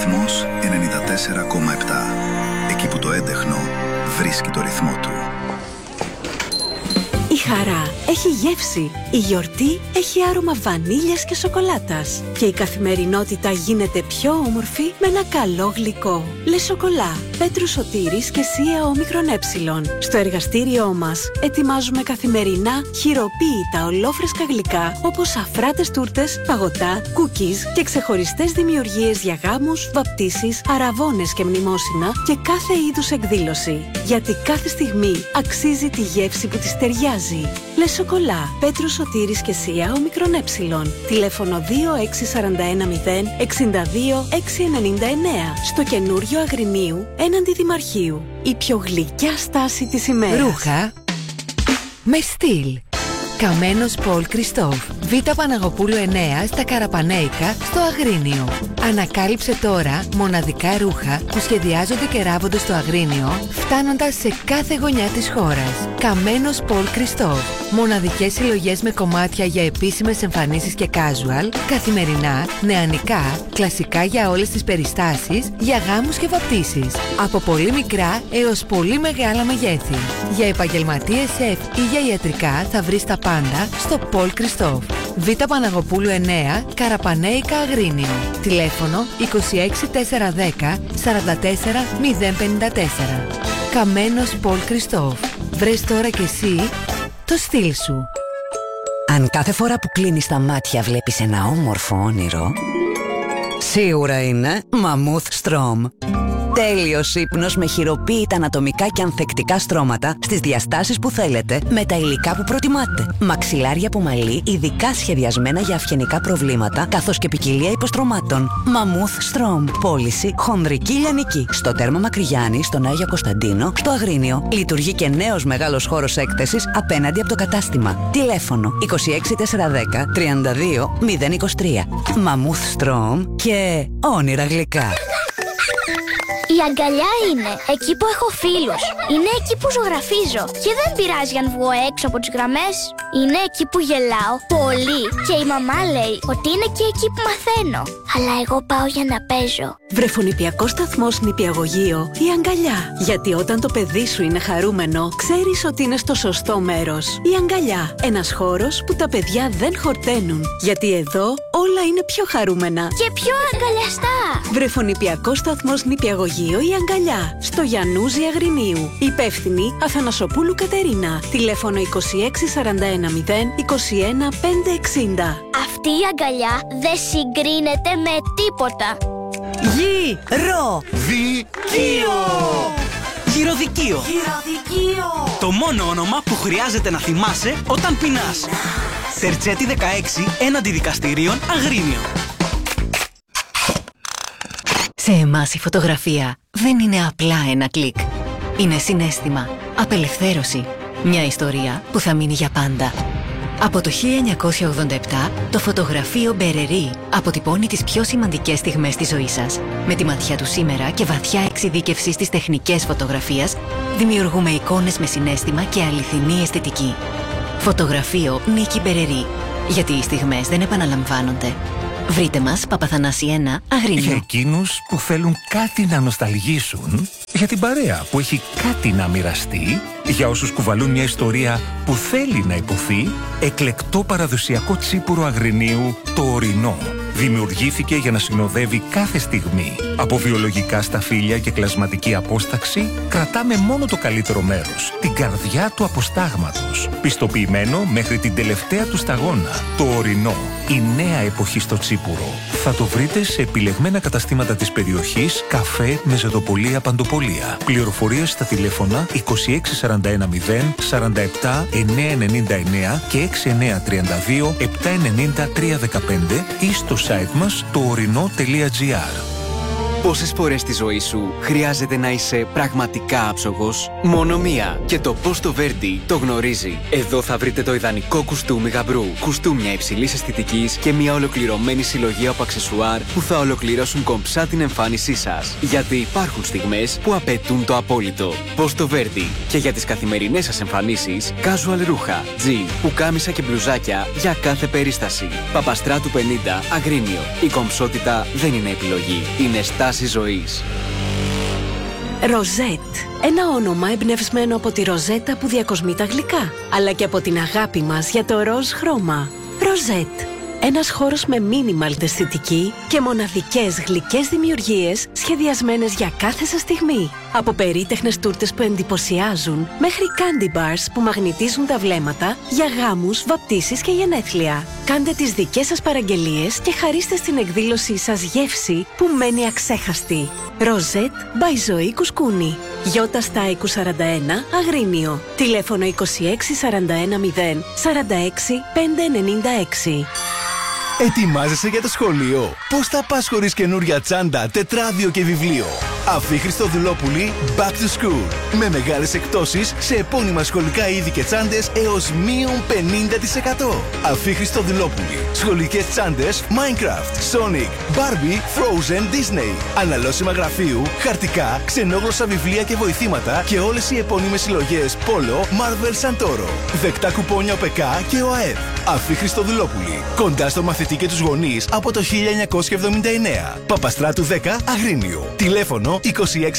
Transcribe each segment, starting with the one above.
Ρυθμός 94,7. Εκεί που το έντεχνο βρίσκει το ρυθμό του. Η χαρά έχει γεύση, η γιορτή έχει άρωμα βανίλιας και σοκολάτας και η καθημερινότητα γίνεται πιο όμορφη με ένα καλό γλυκό. Le Chocolat, Πέτρου Σωτήρης και Σία Όμικρον Ε. Στο εργαστήριό μας ετοιμάζουμε καθημερινά χειροποίητα ολόφρεσκα γλυκά όπως αφράτες τούρτες, παγωτά, cookies και ξεχωριστές δημιουργίες για γάμους, βαπτίσεις, αραβώνες και μνημόσυνα και κάθε είδους εκδήλωση. Γιατί κάθε στιγμή αξίζει τη γεύση που της ταιριάζει. Le Chocolat, Πέτρου Σωτήρης και Σία Όμικρον Ε. Τηλέφωνο 26410 62 699. Στο καινούριο Αγρινίου έναντι Δημαρχείου. Η πιο γλυκιά στάση της ημέρας. Ρούχα με στυλ. Καμένος Πολ Κριστόφ. Β' Παναγοπούλου 9 στα Καραπανέικα στο Αγρίνιο. Ανακάλυψε τώρα μοναδικά ρούχα που σχεδιάζονται και ράβονται στο Αγρίνιο, φτάνοντας σε κάθε γωνιά της χώρας. Καμένος Πολ Κριστόφ. Μοναδικές συλλογές με κομμάτια για επίσημες εμφανίσεις και casual, καθημερινά, νεανικά, κλασικά για όλες τις περιστάσεις, για γάμους και βαπτίσεις. Από πολύ μικρά έως πολύ μεγάλα μεγέθη. Για επαγγελματίες σεφ ή για ιατρικά θα βρεις τα πάντα στο Πολ Κριστόφ. Β' Παναγοπούλου 9, Καραπανέικα, Αγρίνιο. Τηλέφωνο 26410 44 054. Καμένος Πολ Κριστόφ. Βρες τώρα κι εσύ το στυλ σου. Αν κάθε φορά που κλείνεις τα μάτια βλέπεις ένα όμορφο όνειρο, σίγουρα είναι Mammoth Strom. Τέλειος ύπνος με χειροποίητα ανατομικά και ανθεκτικά στρώματα στις διαστάσεις που θέλετε με τα υλικά που προτιμάτε. Μαξιλάρια από μαλλί ειδικά σχεδιασμένα για αυγενικά προβλήματα καθώς και ποικιλία υποστρωμάτων. Mammoth Strom. Πώληση χονδρική λιανική. Στο τέρμα Μακρυγιάννη, στον Άγιο Κωνσταντίνο, στο Αγρίνιο. Λειτουργεί και νέος μεγάλος χώρος έκθεσης απέναντι από το κατάστημα. Τηλέφωνο 26410 32 023. Mammoth Strom και όνειρα γλυκά. Η αγκαλιά είναι εκεί που έχω φίλους. Είναι εκεί που ζωγραφίζω. Και δεν πειράζει αν βγω έξω από τις γραμμές. Είναι εκεί που γελάω πολύ. Και η μαμά λέει ότι είναι και εκεί που μαθαίνω. Αλλά εγώ πάω για να παίζω. Βρεφονηπιακό σταθμός νηπιαγωγείο Η Αγκαλιά. Γιατί όταν το παιδί σου είναι χαρούμενο, ξέρεις ότι είναι στο σωστό μέρος. Η Αγκαλιά. Ένας χώρος που τα παιδιά δεν χορταίνουν. Γιατί εδώ όλα είναι πιο χαρούμενα. Και πιο αγκαλιαστά. Βρεφονηπιακό σταθμός νηπιαγωγείο Η Αγκαλιά. Στο Γιαννούζι Αγρινίου. Υπεύθυνη Αθανασοπούλου Κατερίνα. Τηλέφωνο 26410 21 560. Αυτή η αγκαλιά δεν συγκρίνεται με τίποτα. Γυροδικείο. Γυροδικείο. Το μόνο όνομα που χρειάζεται να θυμάσαι όταν πεινάς. Τερτσέτη 16 έναντι δικαστηρίων Αγρίνιο. Σε εμάς η φωτογραφία δεν είναι απλά ένα κλικ. Είναι συναίσθημα, απελευθέρωση, μια ιστορία που θα μείνει για πάντα. Από το 1987, το φωτογραφείο Μπερερί αποτυπώνει τις πιο σημαντικές στιγμές της ζωής σας. Με τη ματιά του σήμερα και βαθιά εξειδίκευση στις τεχνικές φωτογραφίας, δημιουργούμε εικόνες με συναίσθημα και αληθινή αισθητική. Φωτογραφείο Νίκη Μπερερί. Γιατί οι στιγμές δεν επαναλαμβάνονται. Βρείτε μας, Παπαθανάση 1, Αγρίνιο. Για εκείνους που θέλουν κάτι να νοσταλγήσουν, για την παρέα που έχει κάτι να μοιραστεί, για όσους κουβαλούν μια ιστορία που θέλει να υποθεί, εκλεκτό παραδοσιακό τσίπουρο Αγρινίου, το Ορεινό. Δημιουργήθηκε για να συνοδεύει κάθε στιγμή. Από βιολογικά σταφύλια και κλασματική απόσταξη, κρατάμε μόνο το καλύτερο μέρος, την καρδιά του αποστάγματος. Πιστοποιημένο μέχρι την τελευταία του σταγόνα. Το Ορεινό, η νέα εποχή στο τσίπουρο. Θα το βρείτε σε επιλεγμένα καταστήματα της περιοχής, καφέ, μεζεδοπολία, παντοπολία. Πληροφορίες στα τηλέφωνα 26410 47 999 και 6932 790 315 ή στο site μας το ορεινό.gr. Πόσες φορές στη ζωή σου χρειάζεται να είσαι πραγματικά άψογος? Μόνο μία. Και το Posto Verdi το γνωρίζει. Εδώ θα βρείτε το ιδανικό κουστούμι γαμπρού. Κουστούμια υψηλής αισθητικής και μια ολοκληρωμένη συλλογή από αξεσουάρ που θα ολοκληρώσουν κομψά την εμφάνισή σας. Γιατί υπάρχουν στιγμές που απαιτούν το απόλυτο. Posto Verdi. Και για τις καθημερινές σας εμφανίσεις, casual ρούχα, τζιν, πουκάμισα και μπλουζάκια για κάθε περίσταση. Παπαστράτου 50, Αγρίνιο. Η κομψότητα δεν είναι επιλογή. Είναι στάση στάση ζωής. Ροζέτ. Ένα όνομα εμπνευσμένο από τη ροζέτα που διακοσμεί τα γλυκά, αλλά και από την αγάπη μας για το ροζ χρώμα. Ροζέτ. Ένας χώρος με minimal αισθητική και μοναδικές γλυκές δημιουργίες σχεδιασμένες για κάθε σας στιγμή. Από περίτεχνες τούρτες που εντυπωσιάζουν μέχρι candy bars που μαγνητίζουν τα βλέμματα για γάμους, βαπτίσεις και γενέθλια. Κάντε τις δικές σας παραγγελίες και χαρίστε στην εκδήλωσή σας γεύση που μένει αξέχαστη. Ροζέτ by Ζωή Κουσκούνη. Γιώτα Στάικου 41, Αγρίνιο. Τηλέφωνο 26 41 0 46 596. Ετοιμάζεσαι για το σχολείο? Πώς θα πας χωρίς καινούρια τσάντα, τετράδιο και βιβλίο? Αφή Χριστοδουλόπουλη Back to School. Με μεγάλες εκπτώσεις σε επώνυμα σχολικά είδη και τσάντες έως μείον 50%. Αφή Χριστοδουλόπουλη. Σχολικές τσάντες Minecraft, Sonic, Barbie, Frozen, Disney. Αναλώσιμα γραφείου, χαρτικά, ξενόγλωσσα βιβλία και βοηθήματα και όλες οι επώνυμες συλλογές Polo, Marvel, Santoro. Δεκτά κουπόνια ΟΠΕΚΑ και ΟΑΕΔ. Αφή Χριστοδουλόπουλη. Κοντά στο μαθητή και τους γονείς από το 1979. Παπαστράτου 10, Αγρίνιο. Τηλέφωνο 2641 0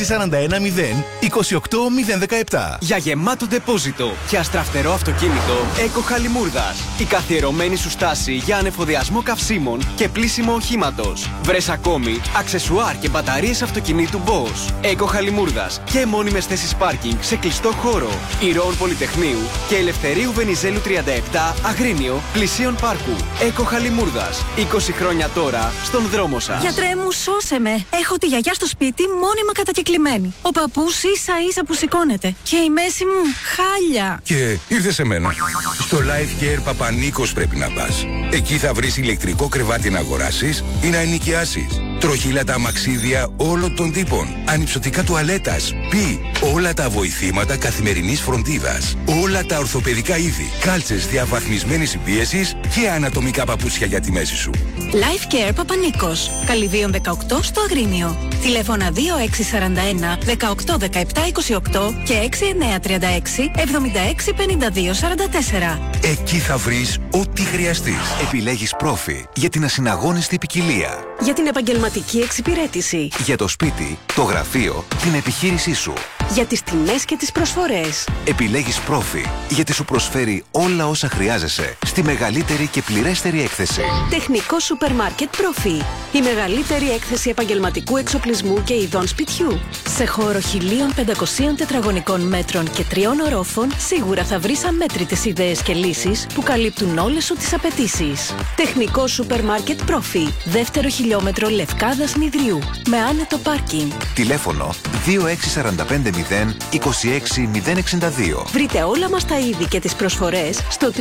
28 017. Για γεμάτο ντεπόζιτο και αστραφτερό αυτοκίνητο, Eco Χαλιμούρδας. Η καθιερωμένη σου στάση για ανεφοδιασμό καυσίμων και πλύσιμο οχήματος. Βρες ακόμη αξεσουάρ και μπαταρίες αυτοκινήτου Bosch. Eco Χαλιμούρδας και μόνιμες θέσεις πάρκινγκ σε κλειστό χώρο. Ηρώων Πολυτεχνείου και Ελευθερίου Βενιζέλου 37, Αγρίνιο, πλησίον πάρκου. Eco Χαλιμούρδας. 20 χρόνια τώρα στον δρόμο σας. Γιατρέ μου, σώσε με. Έχω τη γιαγιά στο σπίτι μόνιμα κατακεκλημένη. Ο παππούς ίσα ίσα που σηκώνεται. Και η μέση μου χάλια. Και ήρθε σε μένα. Στο Life Care Παπανίκος πρέπει να πας. Εκεί θα βρεις ηλεκτρικό κρεβάτι να αγοράσεις ή να ενοικιάσεις. Τροχύλατα αμαξίδια όλων των τύπων. Ανυψωτικά τουαλέτας. Όλα τα βοηθήματα καθημερινής φροντίδας. Όλα τα ορθοπαιδικά είδη. Κάλτσες διαβαθμισμένης πίεσης και ανατομικά παπούτσια για τη μέση σου. Life Care Παπανίκος. Καλυβίων 18 στο Αγρίνιο. Τηλέφωνα 2641 18 17 28 και 6936 76 52 44. Εκεί θα βρεις ό,τι χρειαστείς. Επιλέγεις Profi για την ασυναγώνιστη ποικιλία. Για την επαγγελματική εξυπηρέτηση. Για το σπίτι, το γραφείο, την επιχείρησή σου. Για τις τιμές και τις προσφορές. Επιλέγεις Profi γιατί σου προσφέρει όλα όσα χρειάζεσαι στη μεγαλύτερη και πληρέστερη έκθεση. Τεχνικό σούπερ μάρκετ Profi. Η μεγαλύτερη έκθεση επαγγελματικού εξοπλισμού και ειδών σπιτιού. Σε χώρο 1500 τετραγωνικών μέτρων και 3 ορόφων, σίγουρα θα βρεις αμέτρητες ιδέες και λύσεις που καλύπτουν όλες σου τις απαιτήσεις. Τεχνικό σούπερ μάρκετ Profi. Δεύτερο χιλιόμετρο Λευκάδας Νηδρίου. Με άνετο πάρκινγκ. Τηλέφωνο 2645 0 26 062. Βρείτε όλα μας τα είδη και τις προσφορές στο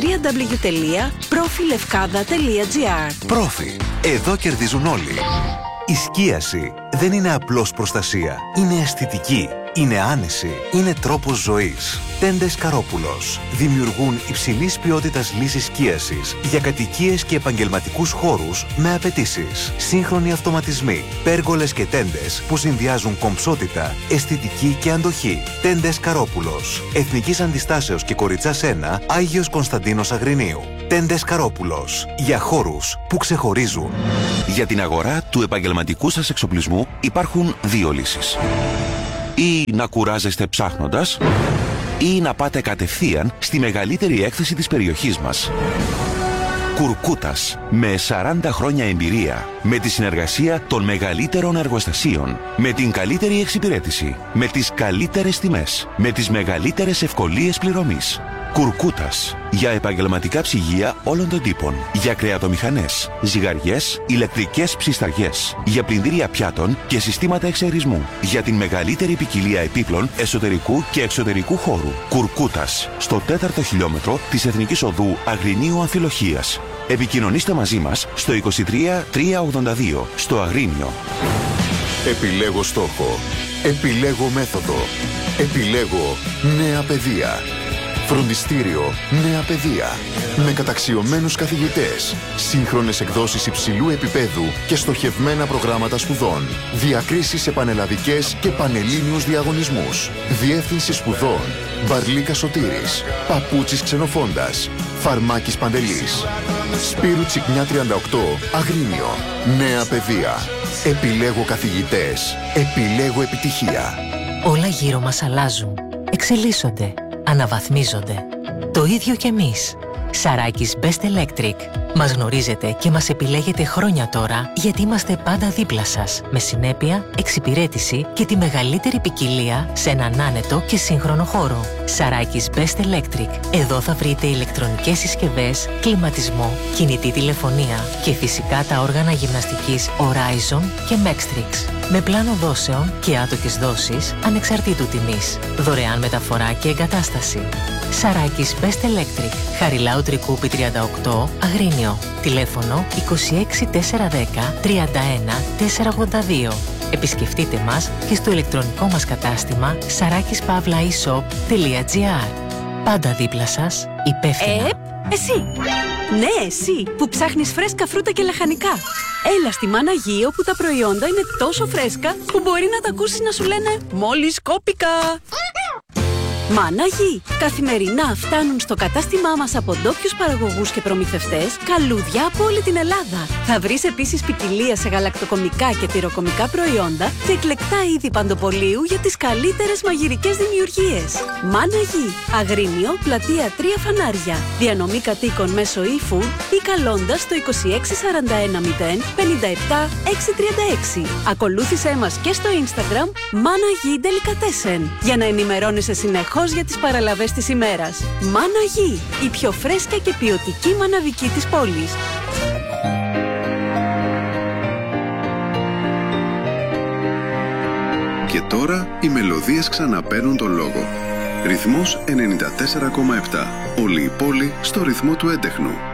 www.profilevkada.gr. Profi. Εδώ κερδίζουν όλοι. Η σκίαση δεν είναι απλώς προστασία. Είναι αισθητική. Είναι άνεση. Είναι τρόπος ζωής. Τέντες Καρόπουλος. Δημιουργούν υψηλής ποιότητας λύσεις σκίασης για κατοικίες και επαγγελματικούς χώρους με απαιτήσεις. Σύγχρονοι αυτοματισμοί. Πέργολες και τέντες που συνδυάζουν κομψότητα, αισθητική και αντοχή. Τέντες Καρόπουλος. Εθνικής Αντιστάσεως και Κοριτσάς 1, Άγιος Κωνσταντίνος Αγρινίου. Τέντες Καρόπουλος. Για χώρους που ξεχωρίζουν. Για την αγορά του επαγγελματικού σας εξοπλισμού υπάρχουν δύο λύσεις. Ή να κουράζεστε ψάχνοντας, ή να πάτε κατευθείαν στη μεγαλύτερη έκθεση της περιοχής μας. Κουρκούτας, με 40 χρόνια εμπειρία, με τη συνεργασία των μεγαλύτερων εργοστασίων, με την καλύτερη εξυπηρέτηση, με τις καλύτερες τιμές, με τις μεγαλύτερες ευκολίες πληρωμής. Κουρκούτας, για επαγγελματικά ψυγεία όλων των τύπων, για κρεατομηχανές, ζυγαριές, ηλεκτρικές ψισταριές, για πλυντήρια πιάτων και συστήματα εξαερισμού, για την μεγαλύτερη ποικιλία επίπλων εσωτερικού και εξωτερικού χώρου. Κουρκούτας, στο 4ο χιλιόμετρο της Εθνικής Οδού Αγρινίου Αμφιλοχίας. Επικοινωνήστε μαζί μας στο 23 382 στο Αγρίνιο. Επιλέγω στόχο. Επιλέγω μέθοδο. Επιλέγω Νέα Παιδεία. Φροντιστήριο Νέα Παιδεία. Με καταξιωμένους καθηγητές, σύγχρονες εκδόσεις υψηλού επίπεδου και στοχευμένα προγράμματα σπουδών. Διακρίσεις σε πανελλαδικές και πανελλήνιους διαγωνισμούς. Διεύθυνση σπουδών Μπαρλίκα Σωτήρης. Παπούτσης Ξενοφώντας. Φαρμάκης Παντελής. Σπύρου Τσικνιά 38, Αγρίνιο. Νέα Παιδεία. Επιλέγω καθηγητές. Επιλέγω επιτυχία. Όλα γύρω μας αλλάζουν. Εξελίσσονται. Αναβαθμίζονται. Το ίδιο κι εμείς. Σαράκης Best Electric. Μας γνωρίζετε και μας επιλέγετε χρόνια τώρα γιατί είμαστε πάντα δίπλα σας. Με συνέπεια, εξυπηρέτηση και τη μεγαλύτερη ποικιλία σε έναν άνετο και σύγχρονο χώρο. Σαράκης Best Electric. Εδώ θα βρείτε ηλεκτρονικές συσκευές, κλιματισμό, κινητή τηλεφωνία και φυσικά τα όργανα γυμναστικής Horizon και Mextrix. Με πλάνο δόσεων και άτοκες δόσεις ανεξαρτήτου τιμής. Δωρεάν μεταφορά και εγκατάσταση. Σαράκης Best Electric. Χαριλάου Τρικούπη 38, Αγρίνιο. Τηλέφωνο 26 410 31 482. Επισκεφτείτε μας και στο ηλεκτρονικό μας κατάστημα sarakispavlaeshop.gr. Πάντα δίπλα σας, υπεύθυνα. Εσύ! Ναι, εσύ που ψάχνεις φρέσκα φρούτα και λαχανικά. Έλα στη Μάνα Γη, όπου τα προϊόντα είναι τόσο φρέσκα που μπορεί να τα ακούσεις να σου λένε «Μόλις κόπηκα». Μάνα Γη. Καθημερινά φτάνουν στο κατάστημά μας από ντόπιους παραγωγούς και προμηθευτές καλούδια από όλη την Ελλάδα. Θα βρεις επίσης ποικιλία σε γαλακτοκομικά και τυροκομικά προϊόντα και εκλεκτά είδη παντοπολίου για τις καλύτερες μαγειρικές δημιουργίες. Μάνα Γη. Αγρίνιο, πλατεία 3 Φανάρια. Διανομή κατοίκων μέσω e-food ή καλώντας στο 26 41 0 57 636. Ακολούθησέ μας και στο Instagram Μάνα Γη Delicatessen για να ενημερώνεσαι συνεχώς για τις παραλαβές της ημέρας. Μάνα Γη, η πιο φρέσκα και ποιοτική μαναβική της πόλης. Και τώρα οι μελωδίες ξαναπαίρνουν τον λόγο. Ρυθμός 94,7. Όλη η πόλη στο ρυθμό του έντεχνου.